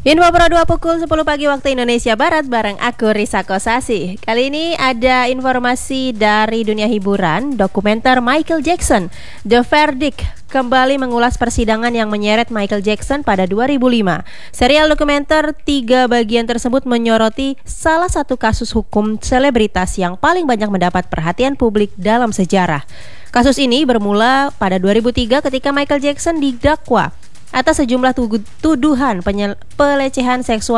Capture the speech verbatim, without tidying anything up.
Info Pro dua pukul sepuluh pagi waktu Indonesia Barat bareng aku Risa Kosasi. Kali ini ada informasi dari dunia hiburan. Dokumenter Michael Jackson, The Verdict, kembali mengulas persidangan yang menyeret Michael Jackson pada dua ribu lima. Serial dokumenter tiga bagian tersebut menyoroti salah satu kasus hukum selebritas yang paling banyak mendapat perhatian publik dalam sejarah. Kasus ini bermula pada dua ribu tiga ketika Michael Jackson didakwa atas sejumlah tuduhan penyel- pelecehan seksual